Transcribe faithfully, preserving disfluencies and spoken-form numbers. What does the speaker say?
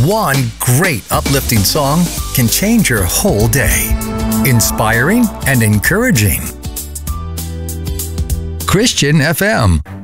One great uplifting song can change your whole day. Inspiring and encouraging. Christian F M.